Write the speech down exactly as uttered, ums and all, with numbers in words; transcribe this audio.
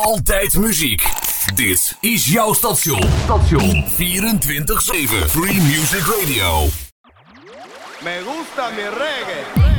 Altijd muziek. Dit is jouw station. Station vierentwintig zeven. Free Music Radio. Me gusta mi reggae.